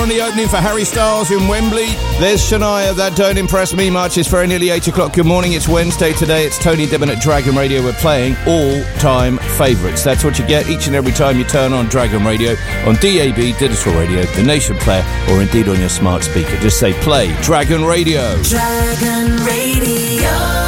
the opening for Harry Styles in Wembley. There's Shania, That Don't Impress Me Much. It's very nearly 8 o'clock. Good morning, it's Wednesday today. It's Tony Dibben at Dragon Radio. We're playing all-time favourites. That's what you get each and every time you turn on Dragon Radio, on DAB, Digital Radio, the Nation Player, or indeed on your smart speaker. Just say play Dragon Radio. Dragon Radio.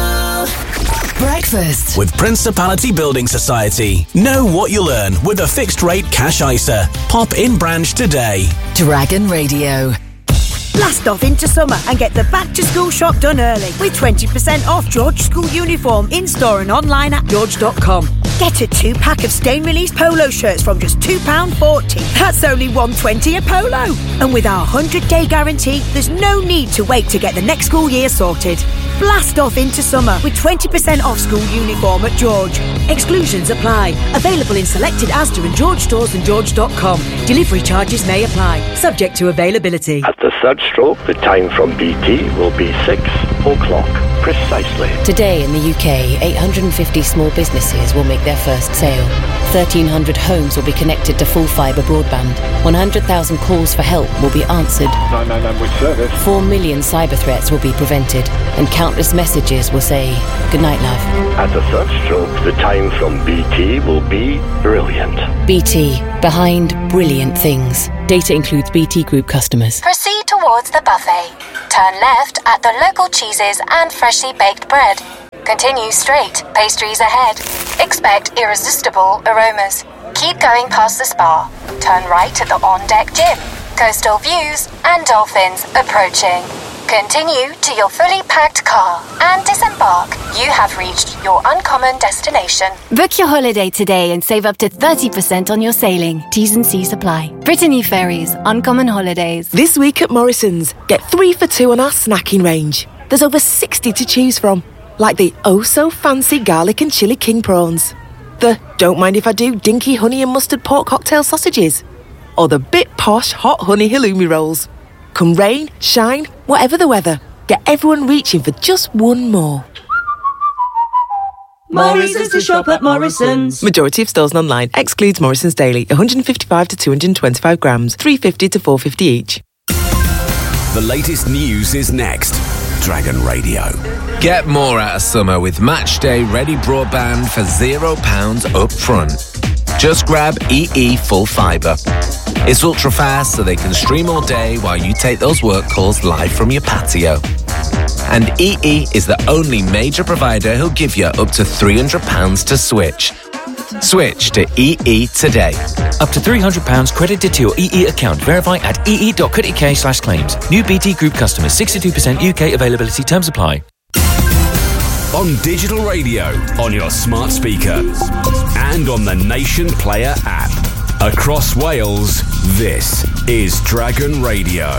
Breakfast with Principality Building Society. Know what you'll earn with a fixed rate cash ISA. Pop in branch today. Dragon Radio. Blast off into summer and get the back to school shop done early with 20% off George school uniform in store and online at george.com. Get a 2-pack of stain release polo shirts from just £2.40. That's only $1.20 a polo. And with our 100-day guarantee, there's no need to wait to get the next school year sorted. Blast off into summer with 20% off school uniform at George. Exclusions apply. Available in selected Asda and George stores and george.com. Delivery charges may apply. Subject to availability. At the third stroke, the time from BT will be 6 o'clock precisely. Today in the UK, 850 small businesses will make their first sale. 1,300 homes will be connected to full fibre broadband. 100,000 calls for help will be answered. 999 with service. 4 million cyber threats will be prevented. And countless messages will say, "Good night, love." At the third stroke, the time from BT will be brilliant. BT. Behind brilliant things. Data includes BT Group customers. Proceed towards the buffet. Turn left at the local cheeses and freshly baked bread. Continue straight, pastries ahead. Expect irresistible aromas. Keep going past the spa. Turn right at the on-deck gym. Coastal views and dolphins approaching. Continue to your fully packed car and disembark. You have reached your uncommon destination. Book your holiday today and save up to 30% on your sailing. T's and C's apply. Brittany Ferries, Uncommon Holidays. This week at Morrison's, get 3 for 2 on our snacking range. There's over 60 to choose from, like the oh-so-fancy garlic and chili king prawns, the don't mind if I do dinky honey and mustard pork cocktail sausages, or the bit posh hot honey halloumi rolls. Come rain, shine, whatever the weather, get everyone reaching for just one more. Morrison's to shop at Morrison's. Majority of stores and online. Excludes Morrison's Daily. 155 to 225 grams. 350 to 450 each. The latest news is next. Dragon Radio. Get more out of summer with Matchday Ready Broadband for £0 up front. Just grab EE Full Fibre. It's ultra fast so they can stream all day while you take those work calls live from your patio. And EE is the only major provider who'll give you up to £300 to switch. Switch to EE today. Up to £300 credited to your EE account. Verify at ee.co.uk/claims. New BT Group customers. 62% UK availability. Terms apply. On digital radio, on your smart speaker, and on the Nation Player app. Across Wales, this is Dragon Radio.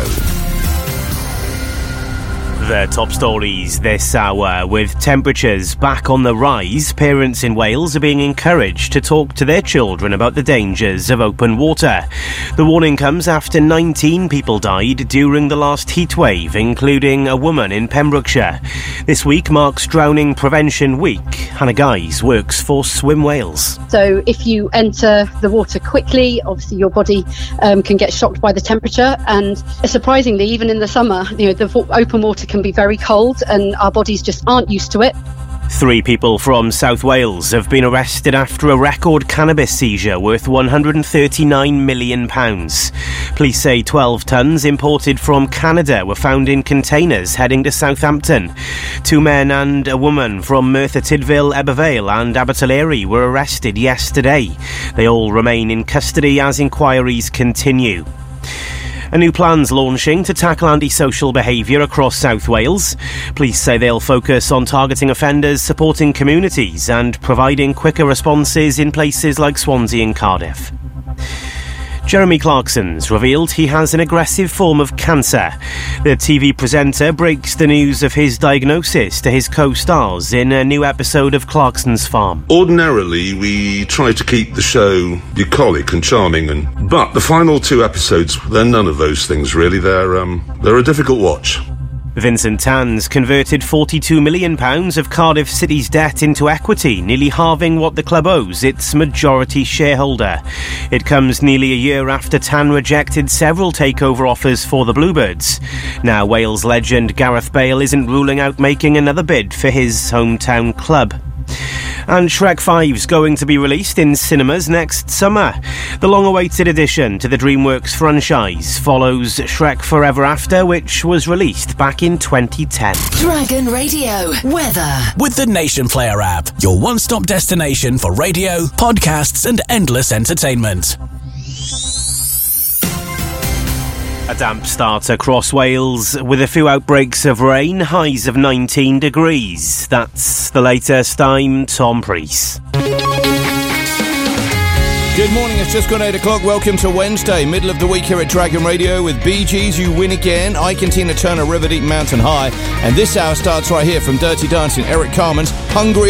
The top stories this hour. With temperatures back on the rise, parents in Wales are being encouraged to talk to their children about the dangers of open water. The warning comes after 19 people died during the last heatwave, including a woman in Pembrokeshire. This week marks Drowning Prevention Week. Hannah Guys works for Swim Wales. So if you enter the water quickly, obviously your body can get shocked by the temperature, and surprisingly, even in the summer, the open water can be very cold and our bodies just aren't used to it. 3 people from South Wales have been arrested after a record cannabis seizure worth £139 million. Police say 12 tonnes imported from Canada were found in containers heading to Southampton. 2 men and a woman from Merthyr Tydfil, Ebervale and Abertillery were arrested yesterday. They all remain in custody as inquiries continue. A new plan's launching to tackle antisocial behaviour across South Wales. Police say they'll focus on targeting offenders, supporting communities and providing quicker responses in places like Swansea and Cardiff. Jeremy Clarkson's revealed he has an aggressive form of cancer. The TV presenter breaks the news of his diagnosis to his co-stars in a new episode of Clarkson's Farm. Ordinarily, we try to keep the show bucolic and charming, but the final 2 episodes, they're none of those things really. They're a difficult watch. Vincent Tan's converted £42 million of Cardiff City's debt into equity, nearly halving what the club owes its majority shareholder. It comes nearly a year after Tan rejected several takeover offers for the Bluebirds. Now Wales legend Gareth Bale isn't ruling out making another bid for his hometown club. And Shrek 5's going to be released in cinemas next summer. The long-awaited addition to the DreamWorks franchise follows Shrek Forever After, which was released back in 2010. Dragon Radio weather. With the Nation Player app, your one-stop destination for radio, podcasts and endless entertainment. A damp start across Wales with a few outbreaks of rain, highs of 19 degrees. That's the latest. I'm Tom Preece. Good morning, it's just gone 8 o'clock. Welcome to Wednesday, middle of the week here at Dragon Radio with Bee Gees, You Win Again, Ike and Tina Turner, River Deep Mountain High. And this hour starts right here from Dirty Dancing, Eric Carmen's Hungry